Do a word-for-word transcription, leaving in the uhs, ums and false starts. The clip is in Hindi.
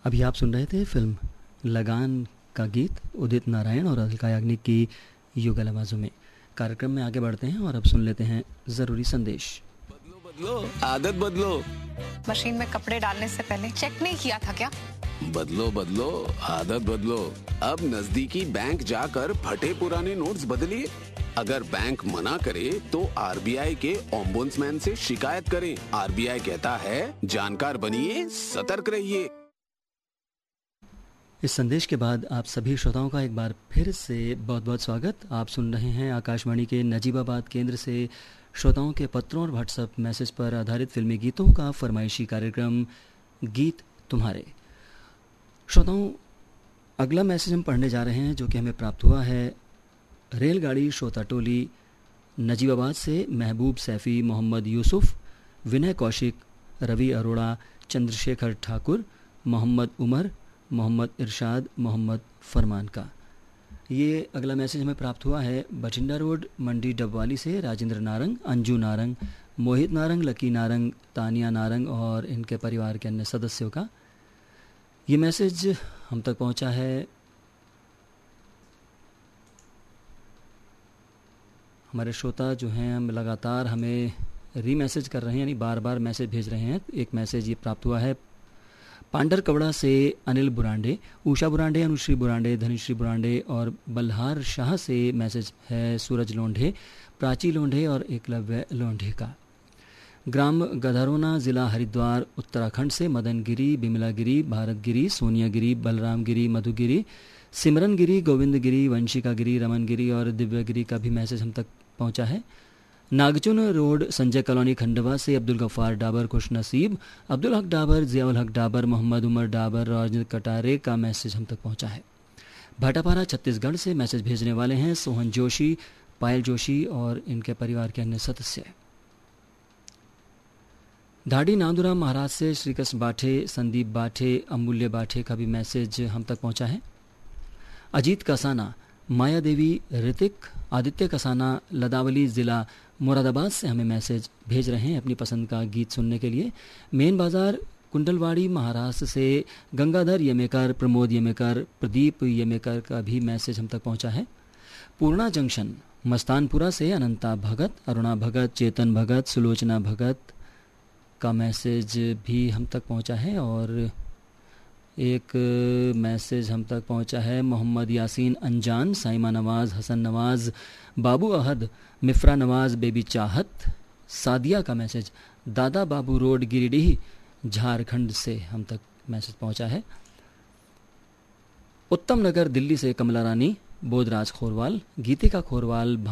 अभी आप सुन रहे थे फिल्म लगान का गीत उदित नारायण और अलका याग्निक की युगल आवाज़ों में। कार्यक्रम में आगे बढ़ते हैं और अब सुन लेते हैं ज़रूरी संदेश। बदलो बदलो आदत बदलो। मशीन में कपड़े डालने से पहले चेक नहीं किया था क्या? बदलो बदलो आदत बदलो। अब नजदीकी बैंक जाकर फटे पुराने नोट्स बदलिए। अगर बैंक मना करे तो आरबीआई के ओम्बुड्समैन से शिकायत करें। आरबीआई कहता है जानकार बनिए, सतर्क रहिए। इस संदेश के बाद आप सभी श्रोताओं का एक बार फिर से बहुत बहुत स्वागत। आप सुन रहे हैं आकाशवाणी के नजीबाबाद केंद्र से श्रोताओं के पत्रों और व्हाट्सएप मैसेज पर आधारित फिल्मी गीतों का फरमाइशी कार्यक्रम गीत तुम्हारे। श्रोताओं, अगला मैसेज हम पढ़ने जा रहे हैं जो कि हमें प्राप्त हुआ है रेलगाड़ी श्रोता टोली नजीबाबाद से महबूब सैफ़ी, मोहम्मद यूसुफ, विनय कौशिक, रवि अरोड़ा, चंद्रशेखर ठाकुर, मोहम्मद उमर, मोहम्मद इरशाद, मोहम्मद फरमान का। ये अगला मैसेज हमें प्राप्त हुआ है बठिंडा रोड मंडी डबवाली से राजेंद्र नारंग, अंजू नारंग, मोहित नारंग, लकी नारंग, तानिया नारंग और इनके परिवार के अन्य सदस्यों का। ये मैसेज हम तक पहुंचा है हमारे श्रोता जो हैं हम लगातार हमें री मैसेज कर रहे हैं, यानी बार बार मैसेज भेज रहे हैं। एक मैसेज ये प्राप्त हुआ है पांडर कवड़ा से अनिल बुरांडे, उषा बुरांडे, अनुश्री बुरांडे, धनुश्री बुरांडे और बल्हार शाह से मैसेज है सूरज लोंढे, प्राची लोंढे और एकलव्य लोंढे का। ग्राम गधरोना, ज़िला हरिद्वार, उत्तराखंड से मदन गिरी, बिमला गिरी, भारत गिरी, सोनिया गिरी, बलराम गिरी, मधु गिरी, सिमरन गिरी, गोविंद गिरी, वंशिका गिरी, रमन गिरी और दिव्य गिरी का भी मैसेज हम तक पहुंचा है। नागचुन रोड संजय कॉलोनी खंडवा से अब्दुल गफ्फार डाबर, खुश नसीब, अब्दुल हक डाबर, जियाउल हक डाबर, मोहम्मद उमर डाबर, राजेंद्र कटारे का मैसेज हम तक पहुंचा है। भाटापारा छत्तीसगढ़ से मैसेज भेजने वाले हैं सोहन जोशी, पायल जोशी और इनके परिवार के अन्य सदस्य। धाड़ी नांदुरा महाराज से श्रीकृष्ण बाठे, संदीप बाठे, अमूल्य बाठे का भी मैसेज हम तक पहुंचा है। अजीत कसाना, माया देवी, ऋतिक, आदित्य कसाना, लदावली ज़िला मुरादाबाद से हमें मैसेज भेज रहे हैं अपनी पसंद का गीत सुनने के लिए। मेन बाज़ार कुंडलवाड़ी महाराष्ट्र से गंगाधर यमेकर, प्रमोद यमेकर, प्रदीप यमेकर का भी मैसेज हम तक पहुंचा है। पूर्णा जंक्शन मस्तानपुरा से अनंता भगत, अरुणा भगत, चेतन भगत, सुलोचना भगत का मैसेज भी हम तक पहुंचा है। और एक मैसेज हम तक पहुंचा है मोहम्मद यासीन अंजान, साइमा नवाज़, हसन नवाज़, बाबू अहद, मिफ्रा नवाज़, बेबी चाहत, सादिया का मैसेज दादा बाबू रोड गिरिडीह झारखंड से हम तक मैसेज पहुंचा है। उत्तम नगर दिल्ली से कमला रानी, बोधराज खोरवाल, गीतिका खोरवाल,